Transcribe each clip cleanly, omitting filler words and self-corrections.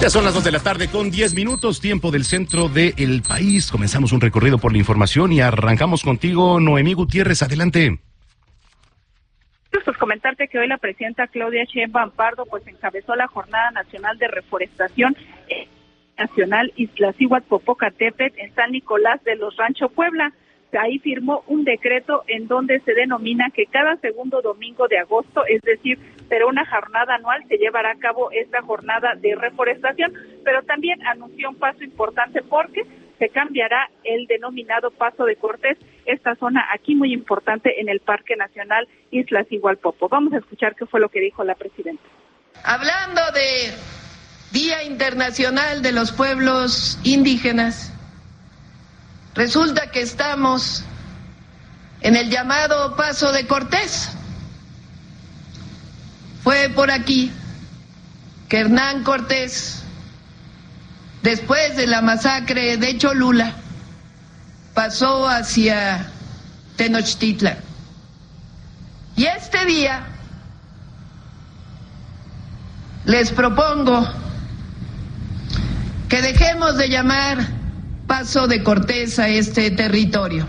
Ya son las 2 de la tarde con 10 minutos, tiempo del centro del país. Comenzamos un recorrido por la información y arrancamos contigo, Noemí Gutiérrez. Adelante. Pues comentarte que hoy la presidenta Claudia Sheinbaum Pardo pues encabezó la Jornada Nacional de Reforestación Nacional Iztaccíhuatl-Popocatépetl en San Nicolás de los Rancho, Puebla. Ahí firmó un decreto en donde se denomina que cada segundo domingo de agosto, es decir, pero una jornada anual, se llevará a cabo esta jornada de reforestación, pero también anunció un paso importante porque se cambiará el denominado Paso de Cortés, esta zona aquí muy importante en el Parque Nacional Iztaccíhuatl-Popo. Vamos a escuchar qué fue lo que dijo la presidenta. Hablando de Día Internacional de los Pueblos Indígenas, resulta que estamos en el llamado Paso de Cortés. Fue por aquí que Hernán Cortés, después de la masacre de Cholula, pasó hacia Tenochtitlan. Y este día les propongo que dejemos de llamar Paso de Cortés a este territorio.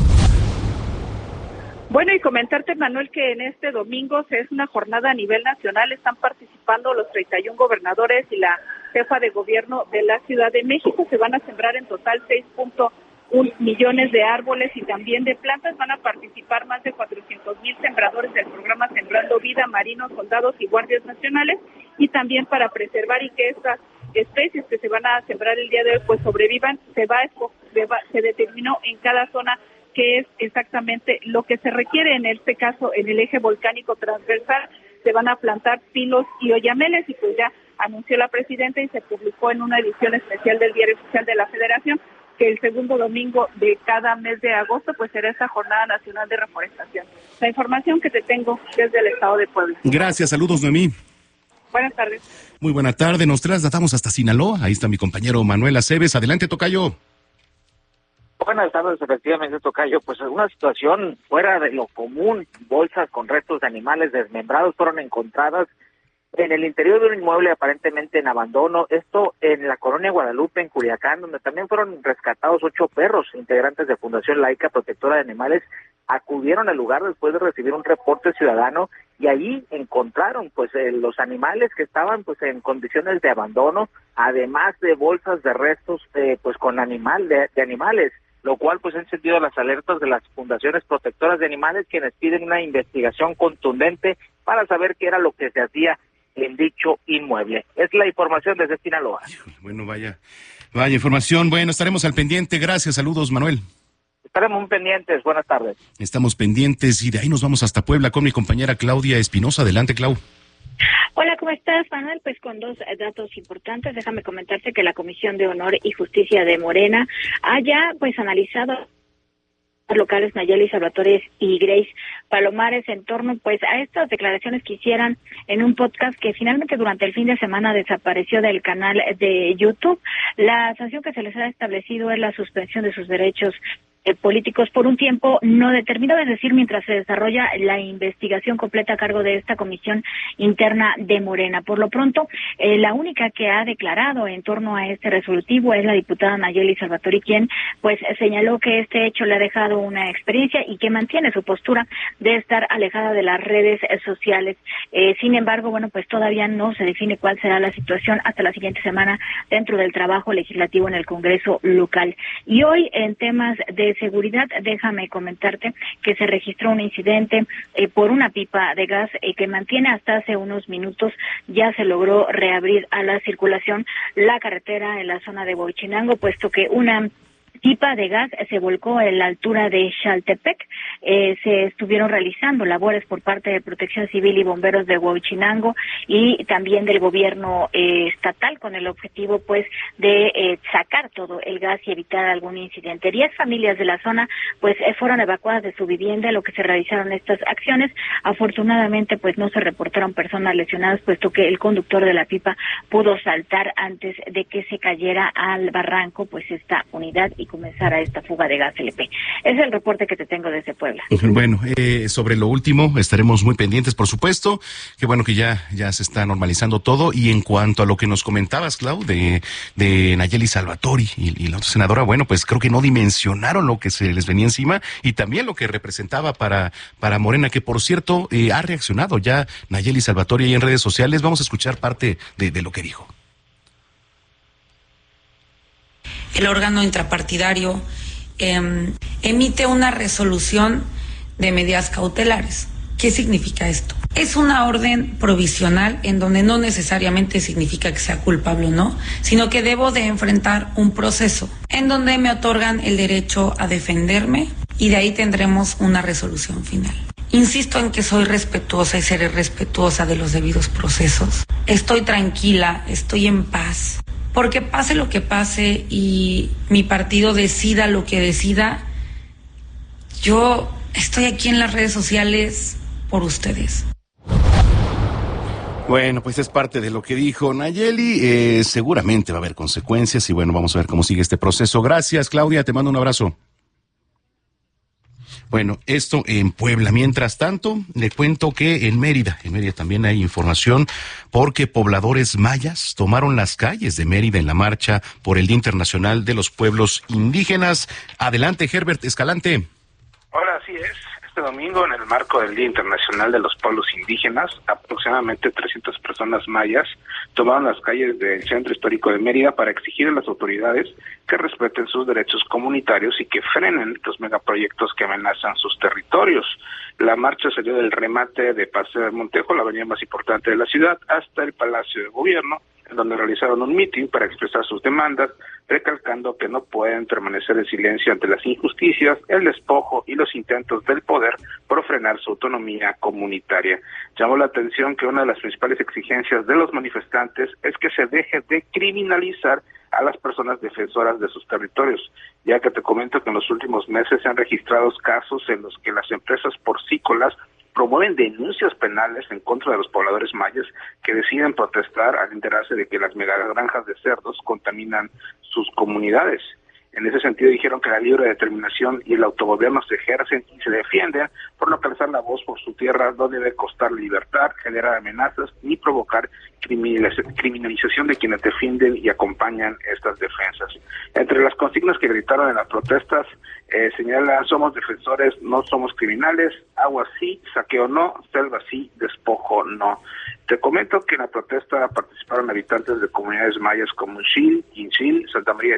Bueno, y comentarte, Manuel, que en este domingo es una jornada a nivel nacional, están participando los 31 gobernadores y la jefa de gobierno de la Ciudad de México. Se van a sembrar en total 6.1 millones de árboles y también de plantas. Van a participar más de 400,000 sembradores del programa Sembrando Vida, marinos, soldados y guardias nacionales, y también para preservar y que estas especies que se van a sembrar el día de hoy pues sobrevivan, se determinó en cada zona que es exactamente lo que se requiere. En este caso, en el eje volcánico transversal, se van a plantar pinos y oyameles, y pues ya anunció la presidenta y se publicó en una edición especial del Diario Oficial de la Federación que el segundo domingo de cada mes de agosto pues será esta Jornada Nacional de Reforestación. La información que te tengo desde el estado de Puebla. Gracias, saludos, Noemí. Buenas tardes. Muy buena tarde, nos trasladamos hasta Sinaloa. Ahí está mi compañero Manuel Aceves. Adelante, tocayo. Buenas tardes, efectivamente, tocayo. Pues una situación fuera de lo común. Bolsas con restos de animales desmembrados fueron encontradas en el interior de un inmueble aparentemente en abandono, esto en la colonia Guadalupe, en Culiacán, donde también fueron rescatados 8 perros. Integrantes de Fundación Laica Protectora de Animales acudieron al lugar después de recibir un reporte ciudadano y allí encontraron pues los animales que estaban pues en condiciones de abandono, además de bolsas de restos pues con de animales, lo cual pues ha encendido las alertas de las fundaciones protectoras de animales, quienes piden una investigación contundente para saber qué era lo que se hacía en dicho inmueble. Es la información desde Sinaloa. Bueno, vaya información. Bueno, estaremos al pendiente. Gracias, saludos, Manuel. Estaremos muy pendientes. Buenas tardes. Estamos pendientes y de ahí nos vamos hasta Puebla con mi compañera Claudia Espinosa. Adelante, Clau. Hola, ¿cómo estás, Manuel? Pues con dos datos importantes. Déjame comentarte que la Comisión de Honor y Justicia de Morena haya pues analizado locales Nayeli Salvatore y Grace Palomares en torno pues a estas declaraciones que hicieran en un podcast que finalmente durante el fin de semana desapareció del canal de YouTube. La sanción que se les ha establecido es la suspensión de sus derechos políticos por un tiempo no determinado, es decir, mientras se desarrolla la investigación completa a cargo de esta comisión interna de Morena. Por lo pronto, la única que ha declarado en torno a este resolutivo es la diputada Nayeli Salvatore, quien pues señaló que este hecho le ha dejado una experiencia y que mantiene su postura de estar alejada de las redes sociales. Sin embargo, bueno, pues todavía no se define cuál será la situación hasta la siguiente semana dentro del trabajo legislativo en el Congreso local. Y hoy, en temas de seguridad, déjame comentarte que se registró un incidente por una pipa de gas que mantiene hasta hace unos minutos. Ya se logró reabrir a la circulación la carretera en la zona de Huachinango, puesto que una pipa de gas se volcó en la altura de Xaltepec. Se estuvieron realizando labores por parte de Protección Civil y bomberos de Huachinango y también del gobierno estatal con el objetivo pues de sacar todo el gas y evitar algún incidente. 10 familias de la zona pues fueron evacuadas de su vivienda, lo que se realizaron estas acciones. Afortunadamente pues no se reportaron personas lesionadas, puesto que el conductor de la pipa pudo saltar antes de que se cayera al barranco pues esta unidad y comenzara esta fuga de gas LP. Es el reporte que te tengo desde Puebla. Bueno, sobre lo último estaremos muy pendientes, por supuesto. Qué bueno que ya se está normalizando todo. Y en cuanto a lo que nos comentabas, Clau, de Nayeli Salvatori y la otra senadora, bueno, pues creo que no dimensionaron lo que se les venía encima y también lo que representaba para Morena, que por cierto ha reaccionado ya Nayeli Salvatori ahí en redes sociales. Vamos a escuchar parte de lo que dijo. El órgano intrapartidario emite una resolución de medidas cautelares. ¿Qué significa esto? Es una orden provisional en donde no necesariamente significa que sea culpable o no, sino que debo de enfrentar un proceso en donde me otorgan el derecho a defenderme y de ahí tendremos una resolución final. Insisto en que soy respetuosa y seré respetuosa de los debidos procesos. Estoy tranquila, estoy en paz. Porque pase lo que pase y mi partido decida lo que decida, yo estoy aquí en las redes sociales por ustedes. Bueno, pues es parte de lo que dijo Nayeli. Seguramente va a haber consecuencias y bueno, vamos a ver cómo sigue este proceso. Gracias, Claudia, te mando un abrazo. Bueno, esto en Puebla. Mientras tanto, le cuento que en Mérida también hay información porque pobladores mayas tomaron las calles de Mérida en la marcha por el Día Internacional de los Pueblos Indígenas. Adelante, Herbert Escalante. Hola, así es. Este domingo, en el marco del Día Internacional de los Pueblos Indígenas, aproximadamente 300 personas mayas tomaron las calles del Centro Histórico de Mérida para exigir a las autoridades que respeten sus derechos comunitarios y que frenen los megaproyectos que amenazan sus territorios. La marcha salió del remate de Paseo de Montejo, la avenida más importante de la ciudad, hasta el Palacio de Gobierno, en donde realizaron un mitin para expresar sus demandas, recalcando que no pueden permanecer en silencio ante las injusticias, el despojo y los intentos del poder por frenar su autonomía comunitaria. Llamó la atención que una de las principales exigencias de los manifestantes es que se deje de criminalizar a las personas defensoras de sus territorios, ya que te comento que en los últimos meses se han registrado casos en los que las empresas porcícolas promueven denuncias penales en contra de los pobladores mayas que deciden protestar al enterarse de que las megagranjas de cerdos contaminan sus comunidades. En ese sentido dijeron que la libre determinación y el autogobierno se ejercen y se defienden, por lo que alzar la voz por su tierra no debe costar libertad, generar amenazas ni provocar criminalización de quienes defienden y acompañan estas defensas. Entre las consignas que gritaron en las protestas, señalan: somos defensores, no somos criminales, agua sí, saqueo no, selva sí, despojo no. Te comento que en la protesta participaron habitantes de comunidades mayas como Xil, Quinchil, Santa María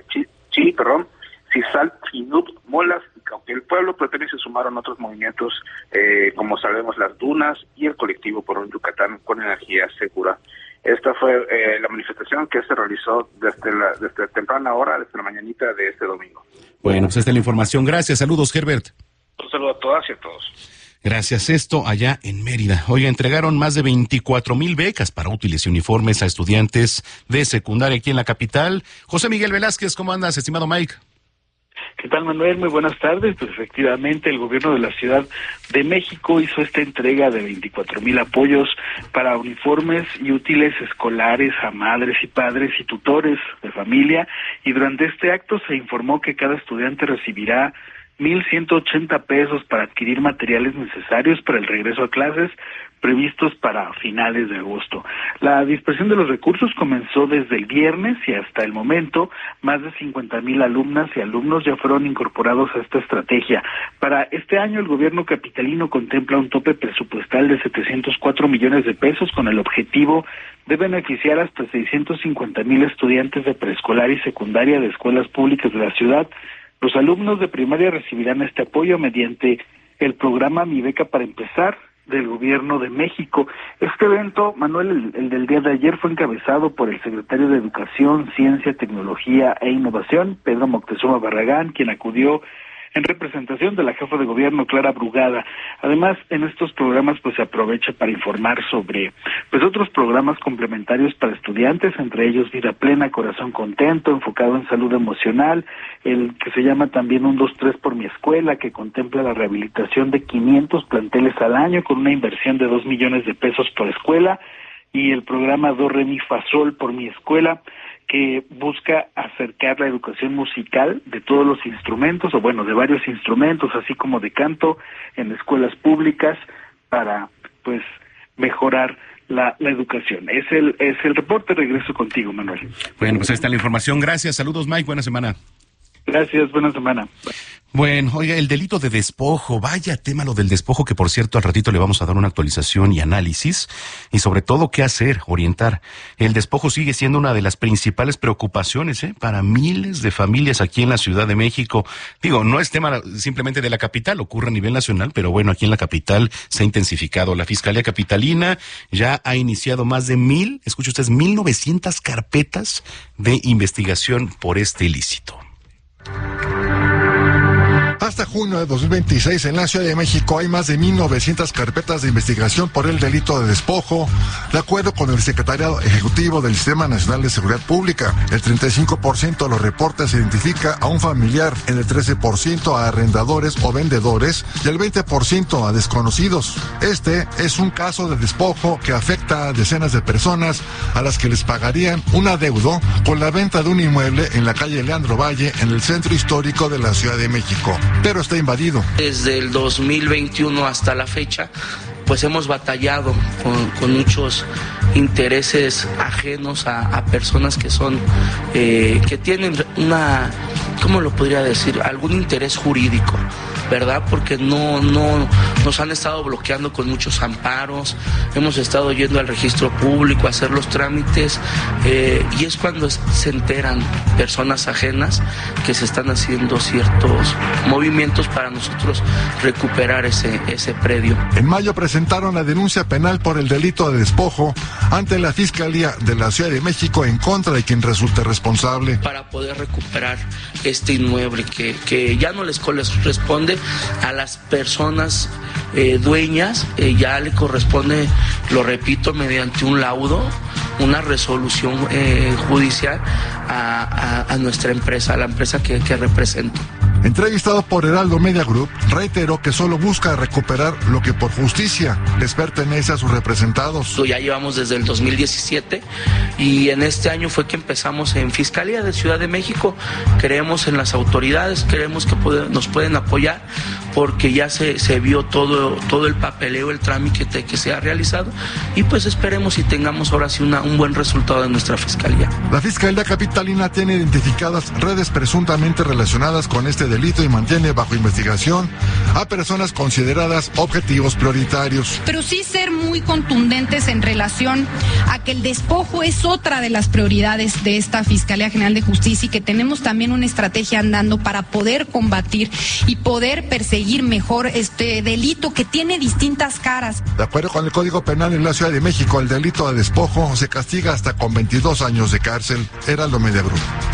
Cisal, Chinup, Molas y Cauquel Pueblo, pero también se sumaron otros movimientos como sabemos Las Dunas y el colectivo por un Yucatán con energía segura. Esta fue la manifestación que se realizó desde temprana hora, desde la mañanita de este domingo. Bueno, pues esta es la información. Gracias, saludos, Herbert. Un saludo a todas y a todos. Gracias. Esto allá en Mérida. Oiga, entregaron más de 24,000 becas para útiles y uniformes a estudiantes de secundaria aquí en la capital. José Miguel Velázquez, ¿cómo andas, estimado Mike? ¿Qué tal, Manuel? Muy buenas tardes. Pues efectivamente el gobierno de la Ciudad de México hizo esta entrega de 24,000 apoyos para uniformes y útiles escolares a madres y padres y tutores de familia, y durante este acto se informó que cada estudiante recibirá 1,180 pesos para adquirir materiales necesarios para el regreso a clases previstos para finales de agosto. La dispersión de los recursos comenzó desde el viernes y hasta el momento más de 50,000 alumnas y alumnos ya fueron incorporados a esta estrategia. Para este año el gobierno capitalino contempla un tope presupuestal de 704 millones de pesos con el objetivo de beneficiar hasta 650,000 estudiantes de preescolar y secundaria de escuelas públicas de la ciudad. Los alumnos de primaria recibirán este apoyo mediante el programa Mi Beca para Empezar del Gobierno de México. Este evento, Manuel, el del día de ayer, fue encabezado por el secretario de Educación, Ciencia, Tecnología e Innovación, Pedro Moctezuma Barragán, quien acudió en representación de la jefa de gobierno, Clara Brugada. Además, en estos programas pues se aprovecha para informar sobre otros programas complementarios para estudiantes, entre ellos Vida Plena, Corazón Contento, enfocado en salud emocional, el que se llama también 1, 2, 3 por mi escuela, que contempla la rehabilitación de 500 planteles al año con una inversión de 2 millones de pesos por escuela, y el programa Do Re Mi Fa Sol por mi escuela, que busca acercar la educación musical de todos los instrumentos, o bueno, de varios instrumentos, así como de canto en escuelas públicas, para pues mejorar la educación. Es el reporte. Regreso contigo, Manuel. Bueno, pues ahí está la información. Gracias. Saludos, Mike. Buena semana. Gracias. Buena semana. Bueno, oiga, el delito de despojo, vaya tema lo del despojo, que por cierto al ratito le vamos a dar una actualización y análisis, y sobre todo qué hacer, orientar. El despojo sigue siendo una de las principales preocupaciones para miles de familias aquí en la Ciudad de México. Digo, no es tema simplemente de la capital, ocurre a nivel nacional, pero bueno, aquí en la capital se ha intensificado. La Fiscalía Capitalina ya ha iniciado más de 1,900 carpetas de investigación por este ilícito. Hasta junio de 2026 en la Ciudad de México hay más de 1,900 carpetas de investigación por el delito de despojo, de acuerdo con el Secretariado Ejecutivo del Sistema Nacional de Seguridad Pública. El 35% de los reportes identifica a un familiar, en el 13% a arrendadores o vendedores y el 20% a desconocidos. Este es un caso de despojo que afecta a decenas de personas a las que les pagarían un adeudo con la venta de un inmueble en la calle Leandro Valle, en el centro histórico de la Ciudad de México, pero está invadido. Desde el 2021 hasta la fecha, pues hemos batallado con muchos intereses ajenos a personas que son, que tienen una, ¿cómo lo podría decir? Algún interés jurídico, ¿verdad? Porque no nos han estado bloqueando con muchos amparos, hemos estado yendo al registro público a hacer los trámites, y es cuando se enteran personas ajenas que se están haciendo ciertos movimientos para nosotros recuperar ese predio. En mayo presentaron la denuncia penal por el delito de despojo ante la Fiscalía de la Ciudad de México en contra de quien resulte responsable. Para poder recuperar este inmueble que ya no les corresponde a las personas dueñas, ya le corresponde, lo repito, mediante un laudo, una resolución judicial a nuestra empresa, a la empresa que represento. Entrevistado por Heraldo Media Group, reiteró que solo busca recuperar lo que por justicia les pertenece a sus representados. Ya llevamos desde el 2017 y en este año fue que empezamos en Fiscalía de Ciudad de México. Creemos en las autoridades, creemos que nos pueden apoyar porque ya se vio todo el papeleo, el trámite que se ha realizado, y pues esperemos y tengamos ahora sí un buen resultado de nuestra Fiscalía. La Fiscalía Capitalina tiene identificadas redes presuntamente relacionadas con este delito y mantiene bajo investigación a personas consideradas objetivos prioritarios. Pero sí ser muy contundentes en relación a que el despojo es otra de las prioridades de esta Fiscalía General de Justicia y que tenemos también una estrategia andando para poder combatir y poder perseguir mejor este delito que tiene distintas caras. De acuerdo con el Código Penal en la Ciudad de México, el delito de despojo se castiga hasta con 22 años de cárcel. Heraldo Media Group.